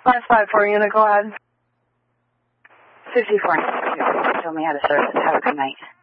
554 unit, go ahead. 54. Show me how to service. Have a good night.